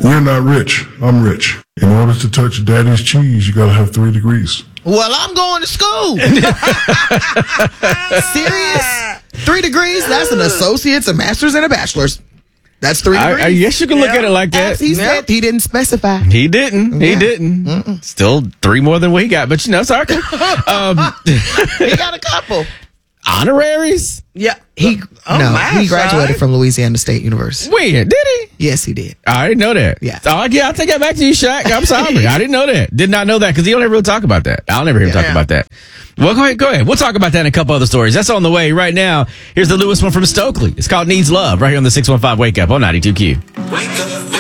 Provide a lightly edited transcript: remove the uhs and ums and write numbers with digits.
We're not rich. I'm rich. In order to touch daddy's cheese, you got to have 3 degrees. Well, I'm going to school. Serious? 3 degrees? That's an associate's, a master's, and a bachelor's. That's 3 degrees. I guess you can look at it like that. As he said, he didn't specify. He didn't. He didn't. Mm-mm. Still 3 more than what he got, but it's all right. He got a couple. Honoraries? Yeah. He graduated from Louisiana State University. Wait, did he? Yes, he did. I didn't know that. Yeah. I'll take that back to you, Shaq. I'm sorry. I didn't know that. Did not know that because he don't ever really talk about that. I'll never hear him talk about that. Well, go ahead. We'll talk about that and a couple other stories. That's on the way right now. Here's the newest one from Stokely. It's called Needs Love right here on the 615 Wake Up on 92Q. Wake up.